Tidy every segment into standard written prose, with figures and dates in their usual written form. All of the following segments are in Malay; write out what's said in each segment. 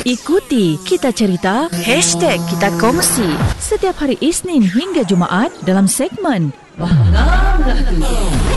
Ikuti Kita Cerita #KitaKongsi setiap hari Isnin hingga Jumaat dalam segmen Bangga Melatu.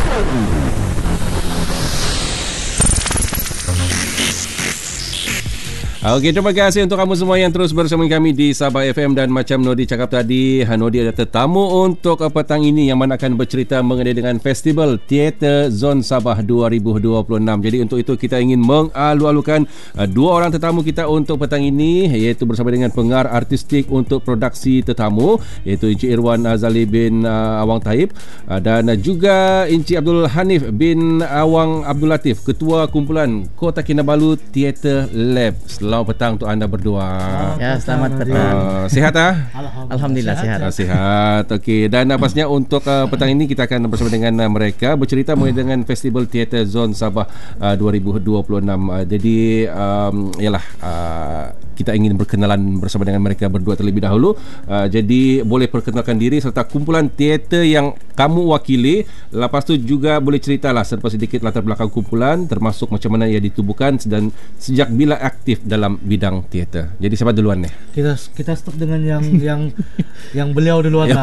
Okey, terima kasih untuk kamu semua yang terus bersama kami di Sabah FM. Dan macam Nodi cakap tadi, Nodi ada tetamu untuk petang ini yang mana akan bercerita mengenai dengan Festival Teater Zon Sabah 2026. Jadi untuk itu kita ingin mengalu-alukan dua orang tetamu kita untuk petang ini, iaitu bersama dengan pengarah artistik untuk produksi tetamu, iaitu Encik Irwan Azali bin Awang Taib, dan juga Encik Abdul Hanif bin Awang Abdul Latif, Ketua Kumpulan Kota Kinabalu Theatre Lab. Selamat petang untuk anda berdua. Ya, selamat petang. Sihat Alhamdulillah sihat. Sihat. Okey, dan pastinya untuk petang ini kita akan bersama dengan mereka bercerita mengenai dengan Festival Teater Zon Sabah 2026. Jadi ialah kita ingin berkenalan bersama dengan mereka berdua terlebih dahulu. Jadi boleh perkenalkan diri serta kumpulan teater yang kamu wakili. Lepas tu juga boleh ceritalah serba sedikit latar belakang kumpulan, termasuk macam mana ia ditubuhkan dan sejak bila aktif dalam bidang teater. Jadi siapa duluan nih? Kita start dengan yang beliau duluan lah.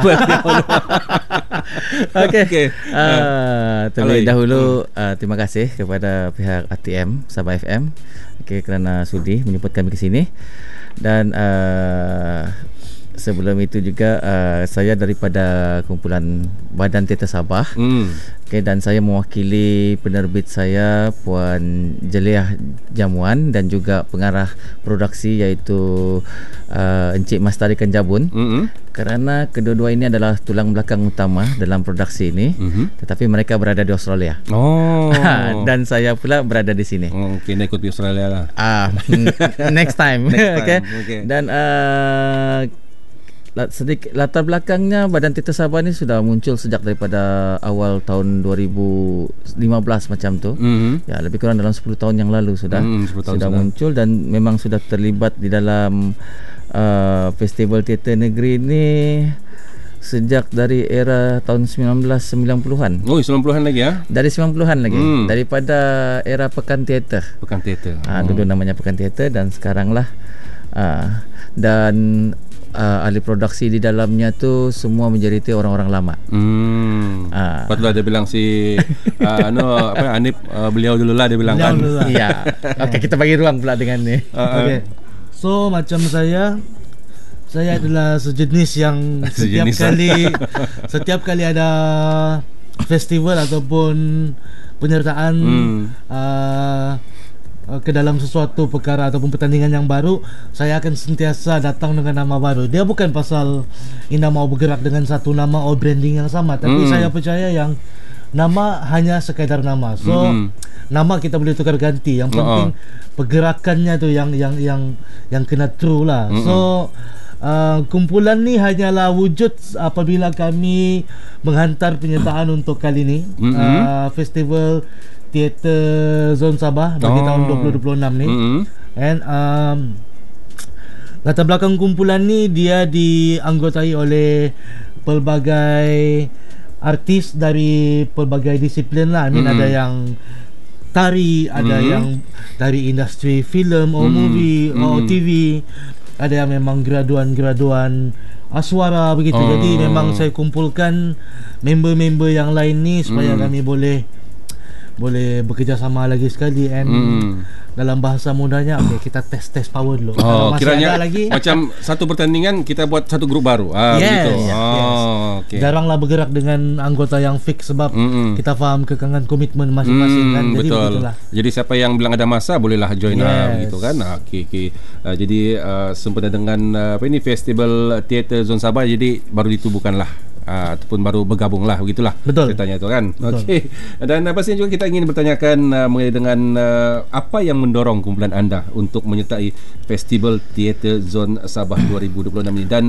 Okey. Terlebih dahulu terima kasih kepada pihak ATM Sabah FM kerana sudi menjemput kami ke sini. Dan sebelum itu juga saya daripada kumpulan Badan Teater Sabah. Dan saya mewakili penerbit saya Puan Jeliah Jamuan dan juga pengarah produksi iaitu Encik Mas Tarikan Jabun. Kerana kedua-dua ini adalah tulang belakang utama dalam produksi ini, tetapi mereka berada di Australia. Dan saya pula berada di sini. Okey, nak ikut di Australia lah. Next time. Okay. Dan sedikit latar belakangnya, Badan Teater Sabah ni sudah muncul sejak daripada awal tahun 2015 macam tu. Ya, lebih kurang dalam 10 tahun yang lalu sudah muncul dan memang sudah terlibat di dalam festival teater negeri ni sejak dari era tahun 1990-an. Oh, 90-an lagi ya? Dari 90-an lagi. Daripada era Pekan Teater. Pekan Teater. Dulu namanya Pekan Teater dan sekarang lah. Dan ahli produksi di dalamnya tu semua menjadi orang-orang lama. Patutlah dia bilang si Anip, beliau dululah dia bilang kan. Ya. Okey, kita bagi ruang pula dengan ni. Okey. So macam saya adalah sejenis yang setiap kali ada festival ataupun penyertaan ke dalam sesuatu perkara ataupun pertandingan yang baru, saya akan sentiasa datang dengan nama baru. Dia bukan pasal Ina mau bergerak dengan satu nama atau branding yang sama, tapi saya percaya yang nama hanya sekadar nama. So nama kita boleh tukar ganti. Yang penting pergerakannya tu yang kena true lah. So kumpulan ni hanyalah wujud apabila kami menghantar penyertaan untuk kali ni, Festival Teater Zon Sabah bagi tahun 2026 ni. And latar belakang kumpulan ni, dia dianggotai oleh pelbagai artis dari pelbagai disiplin lah. Ada yang tari, ada yang dari industri filem atau movie atau TV, ada yang memang graduan suara begitu. Jadi memang saya kumpulkan member-member yang lain ni supaya kami boleh bekerjasama lagi sekali. And dalam bahasa mudahnya, kita test power dulu. Kiranya lagi macam satu pertandingan kita buat satu grup baru. Begitu. Okay. Jaranglah bergerak dengan anggota yang fix sebab kita faham kekangan komitmen masing-masing kan. Jadi betul. Begitulah. Jadi siapa yang bilang ada masa bolehlah join begitu kan. Okey. Jadi sempena dengan ini Festival Teater Zon Sabah, jadi baru ditubuhkanlah ataupun baru bergabung lah, begitulah. Betul. Ceritanya itu kan. Okey. Dan pastinya juga kita ingin bertanyakan mengenai dengan apa yang mendorong kumpulan anda untuk menyertai Festival Teater Zon Sabah 2026 ini, dan